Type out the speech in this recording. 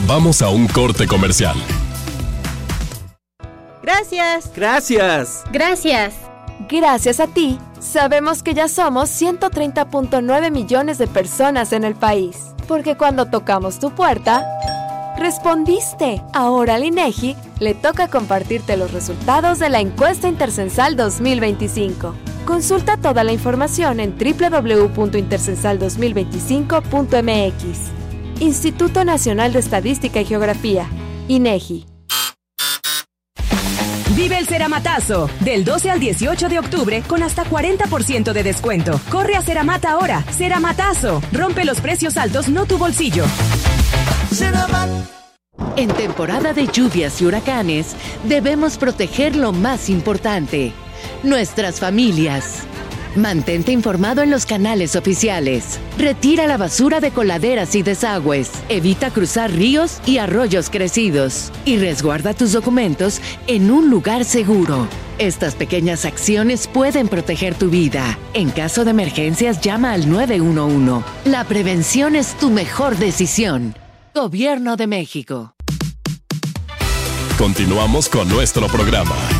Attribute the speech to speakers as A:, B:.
A: Vamos a un corte comercial.
B: Gracias.
C: Gracias.
D: Gracias.
E: Gracias a ti, sabemos que ya somos 130.9 millones de personas en el país. Porque cuando tocamos tu puerta, respondiste. Ahora al INEGI le toca compartirte los resultados de la encuesta Intercensal 2025. Consulta toda la información en www.intercensal2025.mx. Instituto Nacional de Estadística y Geografía, INEGI.
F: Vive el Ceramatazo, del 12 al 18 de octubre con hasta 40% de descuento. Corre a Ceramat ahora. Ceramatazo, rompe los precios altos, no tu bolsillo.
G: En temporada de lluvias y huracanes, debemos proteger lo más importante, nuestras familias. Mantente informado en los canales oficiales. Retira la basura de coladeras y desagües. Evita cruzar ríos y arroyos crecidos. Y resguarda tus documentos en un lugar seguro. Estas pequeñas acciones pueden proteger tu vida. En caso de emergencias, llama al 911. La prevención es tu mejor decisión. Gobierno de México.
A: Continuamos con nuestro programa.